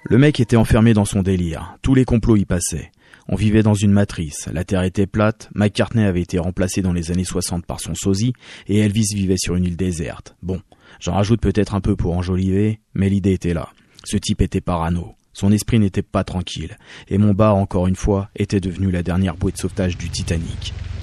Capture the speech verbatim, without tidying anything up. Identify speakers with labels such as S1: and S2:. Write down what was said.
S1: Le mec était enfermé dans son délire. Tous les complots y passaient. On vivait dans une matrice. La Terre était plate. McCartney avait été remplacé dans les années soixante par son sosie et Elvis vivait sur une île déserte. Bon, j'en rajoute peut-être un peu pour enjoliver, mais l'idée était là. Ce type était parano. Son esprit n'était pas tranquille. Et mon bar, encore une fois, était devenu la dernière bouée de sauvetage du Titanic.